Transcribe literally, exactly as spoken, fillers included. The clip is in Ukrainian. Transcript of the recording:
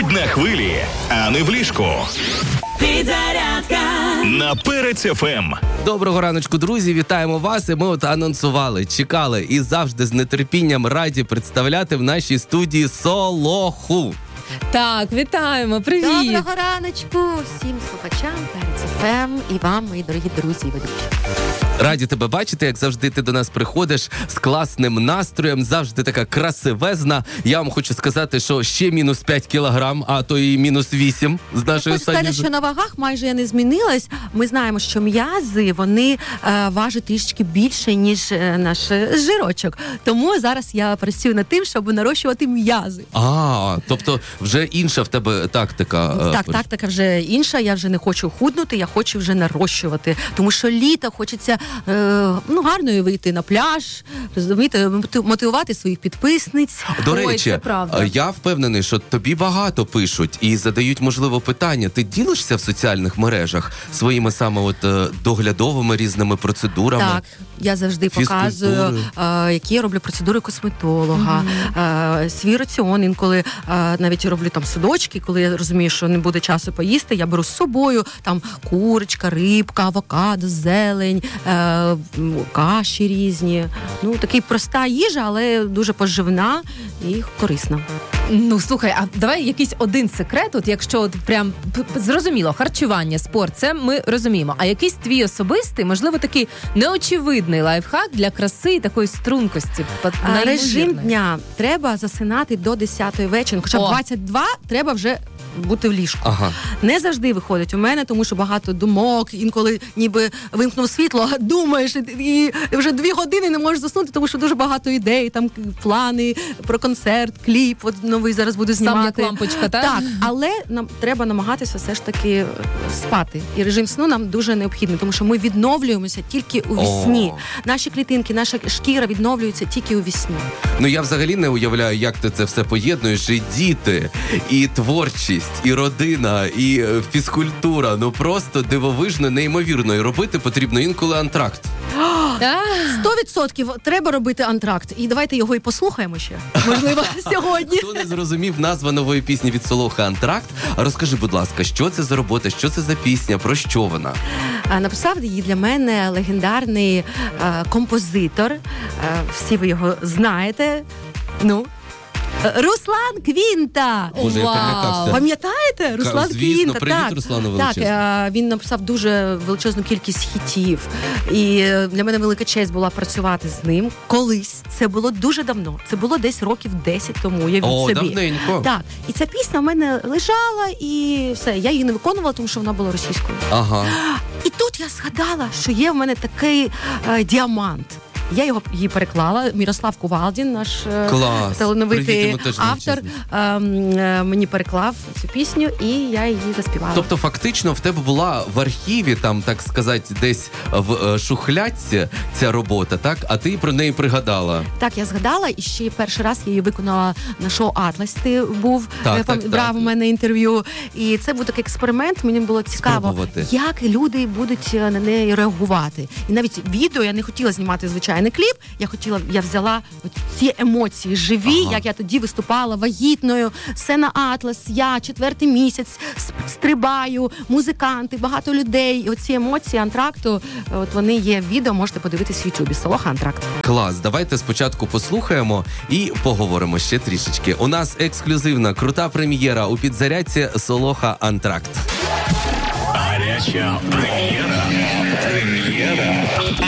на хвилі, а не в ліжку. Підзарядка на Перець еф ем. Доброго раночку, друзі, вітаємо вас. І ми от анонсували, чекали і завжди з нетерпінням раді представляти в нашій студії Солоху. Так, вітаємо, привіт! Доброго раночку всім слухачам Перець еф ем і вам, мої дорогі друзі і ведучі. Раді тебе бачити, як завжди ти до нас приходиш з класним настроєм, завжди така красивезна. Я вам хочу сказати, що ще мінус п'ять кілограм, а то і мінус вісім з нашої Хочу сказати, що на вагах майже я не змінилась. Ми знаємо, що м'язи, вони е, важать трішки більше, ніж е, наш жирочок. Тому зараз я працюю над тим, щоб нарощувати м'язи. А, тобто вже інша в тебе тактика. Так, е, тактика вже інша. Я вже не хочу худнути, я хочу вже нарощувати. Тому що літо хочеться ну, гарною вийти на пляж, розумієте, мотивувати своїх підписниць. До Ой, речі, це правда. Я впевнений, що тобі багато пишуть і задають, можливо, питання. Ти ділишся в соціальних мережах своїми саме от доглядовими різними процедурами? Так, я завжди показую, а, які я роблю процедури косметолога, mm-hmm. а, свій раціон, інколи а, навіть роблю там судочки, коли я розумію, що не буде часу поїсти, я беру з собою там курочка, рибка, авокадо, зелень, а, каші різні. Ну, така проста їжа, але дуже поживна і корисна. Ну, слухай, а давай якийсь один секрет, от якщо от прям зрозуміло, харчування, спорт, це ми розуміємо. А якийсь твій особистий, можливо, такий неочевидний лайфхак для краси і такої стрункості? А, режим дня. Треба засинати до десятої вечора. Хоча б двадцять два треба вже бути в ліжку. Ага. Не завжди виходить у мене, тому що багато думок, інколи ніби вимкнув світло, думаєш, і вже дві години не можеш заснути, тому що дуже багато ідей, там плани про концерт, кліп, от новий зараз буду знімати. Сам як лампочка, так? Так, але нам треба намагатися все ж таки спати. І режим сну нам дуже необхідний, тому що ми відновлюємося тільки у вісні. Наші клітинки, наша шкіра відновлюється тільки у вісні. Ну, я взагалі не уявляю, як ти це все поєднуєш. І діти, і творчість, і родина, і фізкультура. Ну, просто дивовижно, неймовірно. І робити потрібно інколи антракт. Сто відсотків треба робити антракт. І давайте його і послухаємо ще. Можливо, сьогодні. Хто не зрозумів, назва нової пісні від Солохи «Антракт». Розкажи, будь ласка, що це за робота, що це за пісня, про що вона? Написав її для мене легендарний а, композитор. А, всі ви його знаєте. Ну, Руслан Квінта. Боже, я перелякався. Пам'ятаєте? Руслан Звісно, Квінта. привіт, так. Руслану величезний. Так, він написав дуже величезну кількість хітів. І для мене велика честь була працювати з ним. Колись. Це було дуже давно. Це було десь років десять тому. Я від О, собі. давненько. Так. І ця пісня у мене лежала, і все. Я її не виконувала, тому що вона була російською. Ага. І тут я згадала, що є в мене такий е, діамант. Я його її переклала. Мірослав Кувалдін, наш Клас. талановитий автор, е, е, мені переклав цю пісню, і я її заспівала. Тобто, фактично, в тебе була в архіві, там, так сказати, десь в шухлядці ця робота, так? А ти про неї пригадала. Так, я згадала, і ще перший раз я її виконала на шоу «Атлас». Ти був, так, так, так, брав так. у мене інтерв'ю. І це був такий експеримент, мені було цікаво, спробувати, як люди будуть на неї реагувати. І навіть відео я не хотіла знімати, звичайно, не кліп, я хотіла, я взяла от ці емоції живі, ага. як я тоді виступала вагітною, сцена «Атлас», я четвертий місяць стрибаю, музиканти, багато людей. І оці емоції антракту, от вони є в відео, можете подивитись в Ютубі. Солоха «Антракт». Клас, давайте спочатку послухаємо і поговоримо ще трішечки. У нас ексклюзивна, крута прем'єра у підзарядці Солоха «Антракт». Гаряча прем'єра. Прем'єра.